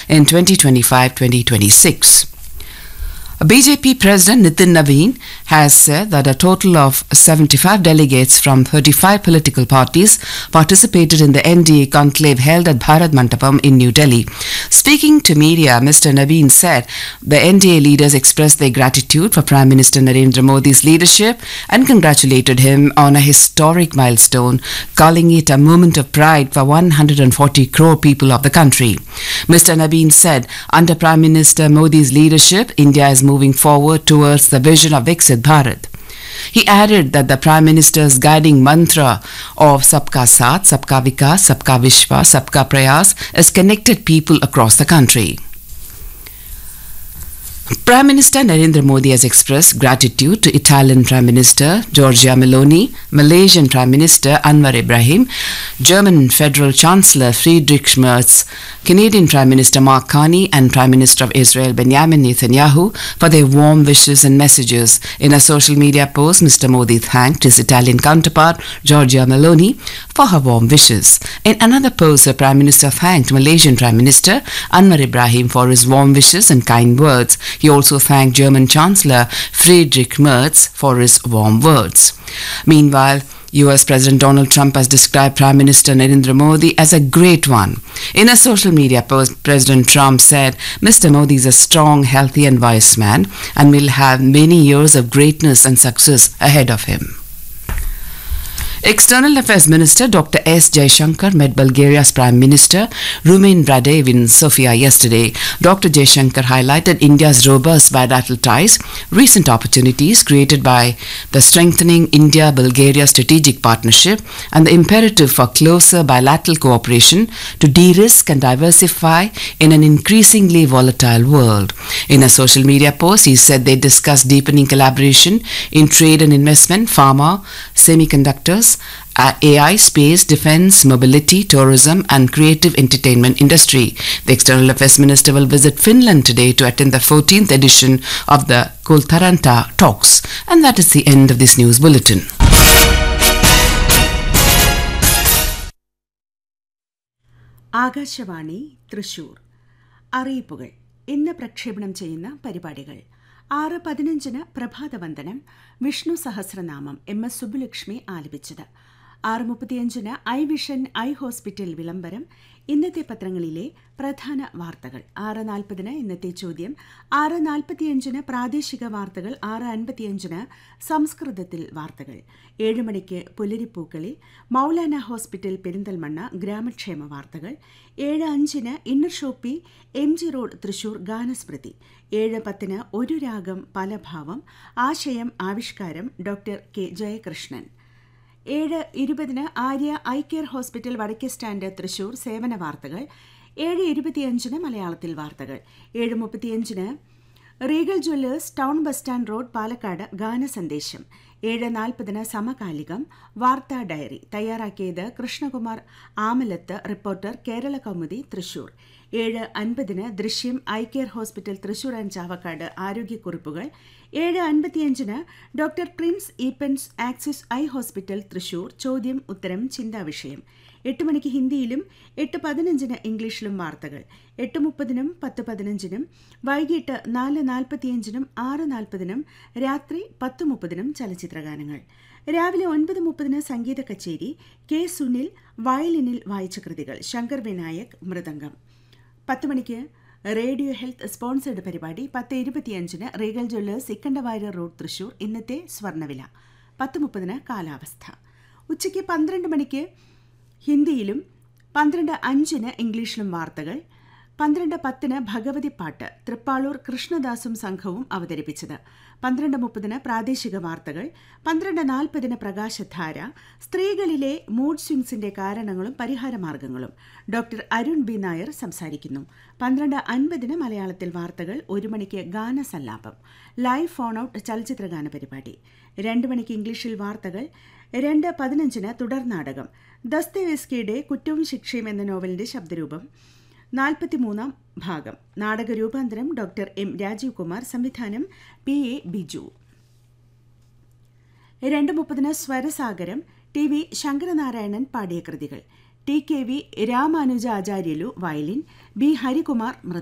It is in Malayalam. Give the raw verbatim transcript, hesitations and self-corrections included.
in twenty twenty-five to twenty twenty-six. B J P President Nitin Naveen has said that a total of seventy-five delegates from thirty-five political parties participated in the N D A conclave held at Bharat Mandapam in New Delhi. Speaking to media, Mister Naveen said the N D A leaders expressed their gratitude for Prime Minister Narendra Modi's leadership and congratulated him on a historic milestone, calling it a moment of pride for one hundred forty crore people of the country. Mister Naveen said, under Prime Minister Modi's leadership, India is moving forward towards the vision of Viksit Bharat. He added that the Prime Minister's guiding mantra of Sabka Saath, Sabka Vikas, Sabka Vishwas, Sabka Prayas has connected people across the country. Prime Minister Narendra Modi has expressed gratitude to Italian Prime Minister Giorgia Meloni, Malaysian Prime Minister Anwar Ibrahim, German Federal Chancellor Friedrich Merz, Canadian Prime Minister Mark Carney and Prime Minister of Israel Benjamin Netanyahu for their warm wishes and messages. In a social media post, Mister Modi thanked his Italian counterpart Giorgia Meloni for her warm wishes. In another post, the Prime Minister thanked Malaysian Prime Minister Anwar Ibrahim for his warm wishes and kind words. He also thanked German Chancellor Friedrich Merz for his warm words. Meanwhile, U S President Donald Trump has described Prime Minister Narendra Modi as a great one. In a social media post, President Trump said, Mister Modi is a strong, healthy and wise man and will have many years of greatness and success ahead of him. External Affairs Minister Doctor S. Jaishankar met Bulgaria's Prime Minister Rumen Radev in Sofia yesterday. Doctor Jaishankar highlighted India's robust bilateral ties, recent opportunities created by the strengthening India-Bulgaria strategic partnership and the imperative for closer bilateral cooperation to de-risk and diversify in an increasingly volatile world. In a social media post, he said they discussed deepening collaboration in trade and investment, pharma, semiconductors, A I, space, defense, mobility, tourism and creative entertainment industry. The External Affairs Minister will visit Finland today to attend the fourteenth edition of the Kultaranta Talks. And that is the end of this news bulletin. Akashvani Thrissur അറിയിപ്പുകൾ ഇന്ന് പ്രക്ഷേപണം ചെയ്യുന്ന പരിപാടികൾ ആറ് പതിനഞ്ചിന് പ്രഭാതവന്ദനം വിഷ്ണു സഹസ്രനാമം എം എസ് സുബ്ബുലക്ഷ്മി ആലപിച്ചത്. ആറ് മുപ്പത്തിയഞ്ചിന് ഐ വിഷൻ ഐ ഹോസ്പിറ്റൽ വിളംബരം ഇന്നത്തെ പത്രങ്ങളിലെ പ്രധാന വാർത്തകൾ. ആറ് നാൽപ്പതിന് ഇന്നത്തെ ചോദ്യം. ആറ് നാൽപ്പത്തിയഞ്ചിന് പ്രാദേശിക വാർത്തകൾ. ആറ് അൻപത്തിയഞ്ചിന് സംസ്കൃതത്തിൽ വാർത്തകൾ. ഏഴ് മണിക്ക് പുലരിപ്പൂക്കളിൽ മൗലാന ഹോസ്പിറ്റൽ പെരിന്തൽമണ്ണ ഗ്രാമക്ഷേമ വാർത്തകൾ. ഏഴ് അഞ്ചിന് inner Shopee M G road Thrissur ഗാനസ്മൃതി. ഏഴ് പത്തിന് ഒരു രാഗം പല ഭാവം. ആശയം ആവിഷ്കാരം ഡോക്ടർ കെ ജയകൃഷ്ണൻ. ഏഴ് ഇരുപതിന് ആര്യ ഐ കെയർ ഹോസ്പിറ്റൽ വടക്കേ സ്റ്റാൻഡ് തൃശൂർ സേവന വാർത്തകൾ. ഏഴ് ഇരുപത്തിയഞ്ചിന് മലയാളത്തിൽ വാർത്തകൾ. ഏഴ് മുപ്പത്തിയഞ്ചിന് Regal Jewellers town bus stand road Palakkad ഗാനസന്ദേശം. ഏഴ് നാൽപ്പതിന് സമകാലികം വാർത്താ ഡയറി തയ്യാറാക്കിയത് കൃഷ്ണകുമാർ ആമലത്ത്, റിപ്പോർട്ടർ കേരള കൗമുദി തൃശൂർ. ഏഴ് അൻപതിന് ദൃശ്യം eye care hospital Thrissur and Chavakkad ആരോഗ്യക്കുറിപ്പുകൾ. ഏഴ് അൻപത്തിയഞ്ചിന് doctor Prince Eappen's axis eye hospital Thrissur ചോദ്യം ഉത്തരം ചിന്താവിഷയം. എട്ട് മണിക്ക് ഹിന്ദിയിലും എട്ട് പതിനഞ്ചിന് ഇംഗ്ലീഷിലും വാർത്തകൾ. എട്ട് മുപ്പതിനും പത്ത് പതിനഞ്ചിനും വൈകിട്ട് നാല് നാൽപ്പത്തിയഞ്ചിനും ആറ് നാൽപ്പതിനും രാത്രി പത്ത് മുപ്പതിനും ചലച്ചിത്രഗാനങ്ങൾ. രാവിലെ ഒൻപത് മുപ്പതിന് സംഗീത കച്ചേരി. കെ സുനിൽ വയലിനിൽ വായിച്ച കൃതികൾ. ശങ്കർ വിനായക് മൃദംഗം. പത്ത് മണിക്ക് റേഡിയോ ഹെൽത്ത് സ്പോൺസേഡ് പരിപാടി. പത്ത് ഇരുപത്തിയഞ്ചിന് Regal Jewellers Ikkandawarrier road Thrissur ഇന്നത്തെ സ്വർണ്ണവില. പത്ത് മുപ്പതിന് കാലാവസ്ഥ. ഉച്ചയ്ക്ക് പന്ത്രണ്ട് മണിക്ക് ഹിന്ദിയിലും പന്ത്രണ്ട് അഞ്ചിന് ഇംഗ്ലീഷിലും വാർത്തകൾ. പന്ത്രണ്ട് പത്തിന് ഭഗവതി പാട്ട് തൃപ്പാളൂർ കൃഷ്ണദാസും സംഘവും അവതരിപ്പിച്ചത്. പന്ത്രണ്ട് മുപ്പതിന് പ്രാദേശിക വാർത്തകൾ. പന്ത്രണ്ട് നാൽപ്പതിന് പ്രകാശധാര സ്ത്രീകളിലെ മൂഡ് സ്വിങ്സിന്റെ കാരണങ്ങളും പരിഹാരമാർഗങ്ങളും ഡോക്ടർ അരുൺ ബി നായർ സംസാരിക്കുന്നു. പന്ത്രണ്ട് അൻപതിന് മലയാളത്തിൽ വാർത്തകൾ. ഒരു മണിക്ക് ഗാനസല്ലാപം ലൈവ് ഫോൺ ഔട്ട് ചലച്ചിത്രഗാന പരിപാടി. രണ്ട് മണിക്ക് ഇംഗ്ലീഷിൽ വാർത്തകൾ. രണ്ട് പതിനഞ്ചിന് തുടർ നാടകം ദസ്തേവ്സ്കിയുടെ കുറ്റവും ശിക്ഷയും എന്ന നോവലിന്റെ ശബ്ദരൂപം നാൽപ്പത്തിമൂന്നാം ഭാഗം. നാടകരൂപാന്തരം ഡോക്ടർ എം രാജീവ് കുമാർ. സംവിധാനം പി എ ബിജു. രണ്ട് മുപ്പതിന് സ്വരസാഗരം ടി വി ശങ്കരനാരായണൻ പാടിയ കൃതികൾ. T K V Ramanujacharyulu violin. B Harikumar